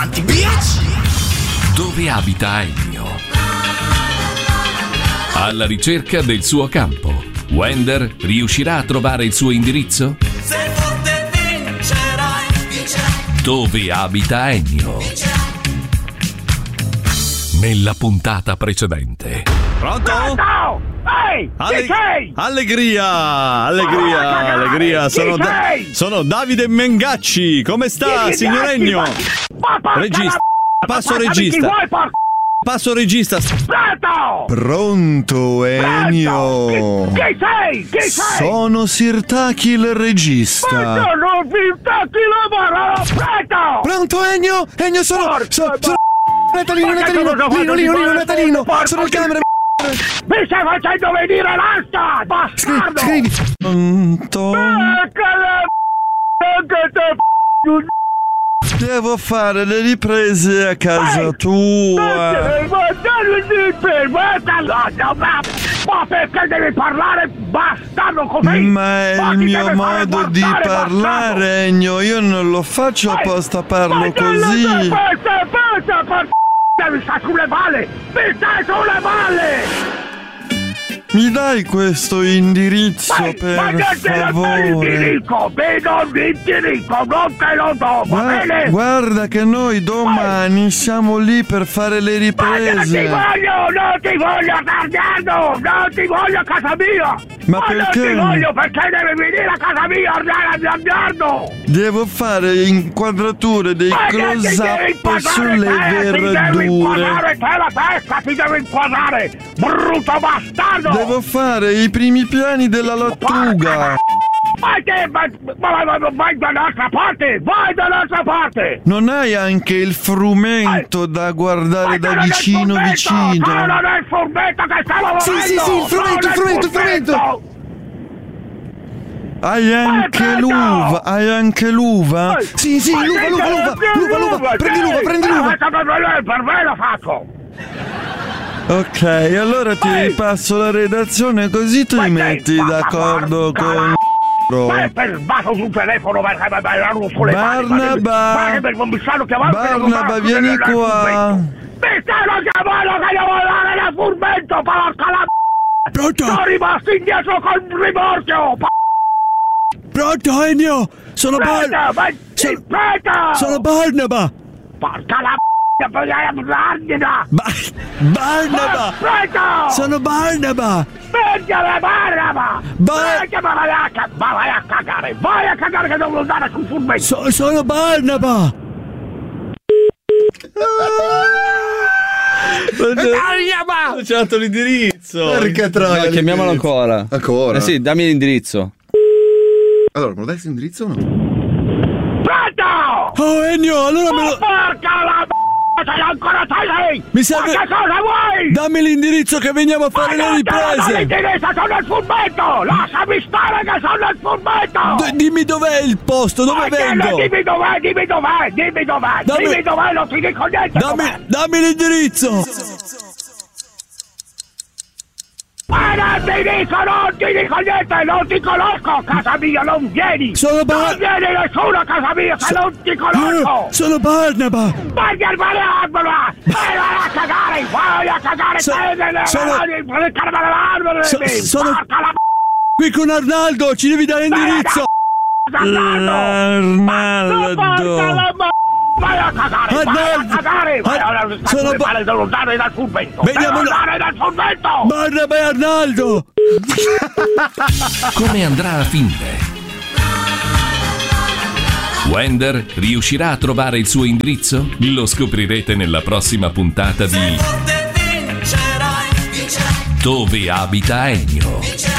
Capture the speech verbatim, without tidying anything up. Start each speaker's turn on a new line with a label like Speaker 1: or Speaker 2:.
Speaker 1: Dove abita Ennio? Alla ricerca del suo campo, Wender riuscirà a trovare il suo indirizzo?
Speaker 2: Se forte vincerai, vincerai.
Speaker 1: Dove abita Ennio?
Speaker 2: Vincerai.
Speaker 1: Nella puntata precedente.
Speaker 3: Pronto?
Speaker 4: Pronto? Ehi,
Speaker 3: Alle-
Speaker 4: chi sei?
Speaker 3: Allegria, allegria,
Speaker 4: Ma va a
Speaker 3: allegria.
Speaker 4: cagare.
Speaker 3: Sono,
Speaker 4: Chi
Speaker 3: Da-
Speaker 4: sei?
Speaker 3: sono Davide Mengacci. Come sta,
Speaker 4: Chi-
Speaker 3: signor
Speaker 4: chi-
Speaker 3: Ennio?
Speaker 4: Ma porca
Speaker 3: Regista.
Speaker 4: la-
Speaker 3: Passo
Speaker 4: portami
Speaker 3: regista.
Speaker 4: Chi vuoi, porca?
Speaker 3: Passo regista.
Speaker 4: Pronto?
Speaker 5: Pronto, Ennio?
Speaker 4: Chi, chi sei? Chi sei?
Speaker 5: Sono Sirtaki il
Speaker 4: Ma
Speaker 5: regista.
Speaker 4: sono Sirtaki lavoro! Pronto?
Speaker 5: Pronto, Ennio? Ennio, sono...
Speaker 4: Porca
Speaker 5: sono,
Speaker 4: ma-
Speaker 5: sono Natalino,
Speaker 4: Porca
Speaker 5: Natalino,
Speaker 4: cosa ho fatto
Speaker 5: Lino,
Speaker 4: di
Speaker 5: Lino, Lino,
Speaker 4: male?
Speaker 5: Natalino.
Speaker 4: Porca
Speaker 5: Sono il
Speaker 4: di-
Speaker 5: camera.
Speaker 4: Mi stai facendo venire l'asta! Bastardo!
Speaker 5: Scrivi, scrivi. Pronto?
Speaker 4: Porca la m***a che te f***o!
Speaker 5: Devo fare le riprese a casa tua.
Speaker 4: Ma perché devi parlare bastardo così?
Speaker 5: Ma è
Speaker 4: Ma
Speaker 5: il
Speaker 4: ti
Speaker 5: mio
Speaker 4: deve fare
Speaker 5: modo di
Speaker 4: guardare,
Speaker 5: parlare, Ennio. Io non lo faccio apposta, parlo così.
Speaker 4: Aspetta, aspetta, per mi sta sulle balle! Mi stai sulle balle!
Speaker 5: Mi dai questo indirizzo,
Speaker 4: Ma- ma
Speaker 5: per
Speaker 4: non te lo do
Speaker 5: favore?
Speaker 4: l'indirico, vedo l'indirico, non te lo do, va
Speaker 5: Gua-
Speaker 4: bene?
Speaker 5: Guarda che noi domani siamo lì per fare le
Speaker 4: Ma non ti
Speaker 5: riprese.
Speaker 4: voglio, non ti voglio Sardiano, non ti voglio a casa mia!
Speaker 5: Ma
Speaker 4: non
Speaker 5: perché?
Speaker 4: ti voglio perché devi venire a casa mia a andare a Sardiano!
Speaker 5: Devo fare inquadrature dei
Speaker 4: Ma che ti devi
Speaker 5: close-up
Speaker 4: inquadrare
Speaker 5: sulle
Speaker 4: te, Ti devi
Speaker 5: verdure.
Speaker 4: inquadrare te la testa, ti devi inquadrare! Brutto bastardo!
Speaker 5: Devo fare i primi piani della lattuga.
Speaker 4: Ma te, ma, ma, ma, ma vai dall'altra parte! Vai dall'altra parte!
Speaker 5: Non hai anche il frumento da guardare da
Speaker 4: Ma
Speaker 5: vicino
Speaker 4: non è il
Speaker 5: vicino?
Speaker 4: furbetto, no, non è il furbetto che stavo volendo!
Speaker 5: Sì, sì, sì, il frumento,
Speaker 4: Non è
Speaker 5: il frumento, il frumento! Hai anche
Speaker 4: prego!
Speaker 5: luva, hai anche luva?
Speaker 4: Eh,
Speaker 5: Sì, sì,
Speaker 4: ma
Speaker 5: luva,
Speaker 4: che
Speaker 5: luva,
Speaker 4: te
Speaker 5: luva,
Speaker 4: la
Speaker 5: luva, luva,
Speaker 4: luva,
Speaker 5: prendi
Speaker 4: sì,
Speaker 5: luva, prendi
Speaker 4: ma
Speaker 5: luva.
Speaker 4: questo per me, per me lo faccio!
Speaker 5: Ok, allora ti
Speaker 4: Ehi!
Speaker 5: ripasso la redazione così ti
Speaker 4: Ma sei
Speaker 5: metti
Speaker 4: fatta
Speaker 5: d'accordo
Speaker 4: porca
Speaker 5: con...
Speaker 4: Ma è per sbasso sul telefono perché mi erano sulle mani!
Speaker 5: Barnaba!
Speaker 4: Ma che mi stanno chiamando!
Speaker 5: Barnaba, vieni qua!
Speaker 4: Mi stanno chiamando che devo dare la furbetto, porca la m***a!
Speaker 3: Pronto?
Speaker 4: Sono rimasto indietro col rimorchio!
Speaker 3: Pronto, Ennio? Sono Bar...
Speaker 4: Aspetta, ma
Speaker 3: sono-
Speaker 4: aspetta!
Speaker 3: Sono Barnaba.
Speaker 4: Porca la m***a, Barnaba!
Speaker 3: Ba... Barnaba.
Speaker 4: Aspetta!
Speaker 3: Sono Barnaba.
Speaker 4: Spengere Barnaba!
Speaker 3: Bar-
Speaker 4: Spengere, ma vai a ca- ma vai a cagare! Vai a cagare che devo andare sul furbetto!
Speaker 3: So- sono Barnaba.
Speaker 4: Barnaba!
Speaker 3: Ho cercato l'indirizzo.
Speaker 5: Perché troia?
Speaker 6: No, chiamiamolo ancora.
Speaker 5: Ancora?
Speaker 6: Eh sì, dammi l'indirizzo.
Speaker 5: Allora, me lo dai questo indirizzo o no?
Speaker 4: Pronto!
Speaker 3: Oh, Ennio, allora me
Speaker 4: Ma
Speaker 3: lo...
Speaker 4: porca la m***a! Sei ancora sei!
Speaker 3: Mi serve-
Speaker 4: Ma che cosa vuoi?
Speaker 3: Dammi l'indirizzo che veniamo a fare le riprese.
Speaker 4: interessa, sono al furbetto! Lasciami stare che sono al furbetto!
Speaker 3: D- dimmi dov'è il posto, dove
Speaker 4: Ma che
Speaker 3: vengo?
Speaker 4: no, dimmi dov'è, dimmi dov'è, dimmi dov'è,
Speaker 3: Dammi-
Speaker 4: dimmi dov'è, non ti dico niente dov'è.
Speaker 3: Dammi, dammi l'indirizzo.
Speaker 4: Ma non ti dico, non ti dico niente, non ti conosco a casa mia, non vieni!
Speaker 3: Sono Bar-
Speaker 4: Non vieni nessuno a casa mia che non ti conosco!
Speaker 3: Eh, sono Barnaba.
Speaker 4: Vai al Barnaba! Vai a cagare, vai a cagare,
Speaker 3: So-
Speaker 4: te nelle
Speaker 3: sono-
Speaker 4: mani,
Speaker 3: So- sono-
Speaker 4: porca la
Speaker 3: Qui con Arnaldo, ci devi dare l'indirizzo.
Speaker 4: Arnaldo!
Speaker 5: Arnaldo!
Speaker 4: Vai a cagare, vai a
Speaker 3: Arnaldo!
Speaker 4: cagare, vai
Speaker 3: Ar-
Speaker 4: a
Speaker 3: sono
Speaker 4: stare
Speaker 3: ba-
Speaker 4: male da lontano dal furbetto!
Speaker 3: Vediamo
Speaker 4: Devo
Speaker 3: la-
Speaker 4: andare dal furbetto!
Speaker 3: Barnaba e Arnaldo.
Speaker 1: Come andrà a finire? Wender riuscirà a trovare il suo indirizzo? Lo scoprirete nella prossima puntata di
Speaker 2: Se forte vincerai, vincerai.
Speaker 1: Dove abita Ennio?